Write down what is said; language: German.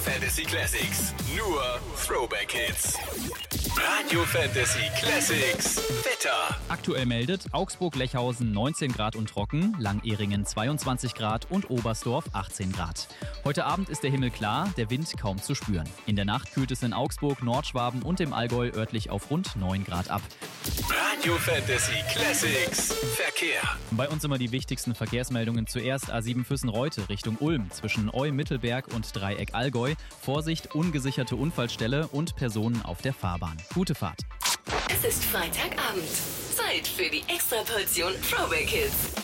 Fantasy Classics. Nur Throwback Hits. Radio Fantasy Classics. Wetter. Aktuell meldet Augsburg-Lechhausen 19 Grad und trocken, Langehringen 22 Grad und Oberstdorf 18 Grad. Heute Abend ist der Himmel klar, der Wind kaum zu spüren. In der Nacht kühlt es in Augsburg, Nordschwaben und im Allgäu örtlich auf rund 9 Grad ab. Radio Fantasy Classics. Verkehr. Bei uns immer die wichtigsten Verkehrsmeldungen. Zuerst A7 Füssen-Reute Richtung Ulm zwischen Eu-Mittelberg und Dreieck Allgäu. Vorsicht, ungesicherte Unfallstelle und Personen auf der Fahrbahn. Gute Fahrt. Es ist Freitagabend. Zeit für die Extraportion Throwback Hits.